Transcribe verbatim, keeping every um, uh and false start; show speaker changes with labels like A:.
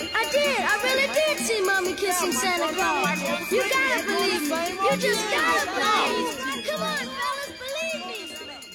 A: I did. I really did see Mommy kissing Santa Claus. You gotta believe me. You just gotta believe